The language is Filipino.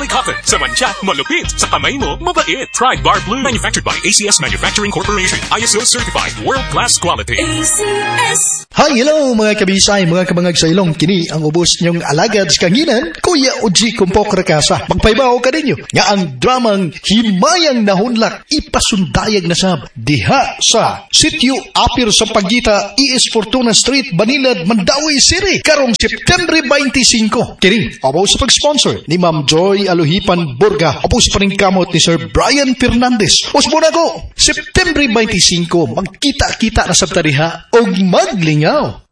cotton. Sa mantsa, malupit. Sa kamay mo, mabait. Pride Bar Blue. Manufactured by ACS Manufacturing Corporation. ISO certified. World-class quality. ACS. Hi, hello mga kabisay, mga kamangag sa ilong. Kini ang ubos niyong alagad sa kanginan, Kuya Oji Kumpok Rakasa. Magpaibaw ka ninyo nga ang dramang Himayang Nahunlak ipasundayag na sab diha sa Sitio Apir sa Pagita, ES Fortuna Street, Banilad, Mandawi City, karong September 25. Kini, abaw sa pag-sponsor ni Ma'am Joy Aluhipan Burga, abaw sa paningkamot ni Sir Brian Fernandez. Usbuna ko, September 25, magkita-kita na sa tariha o maglingaw.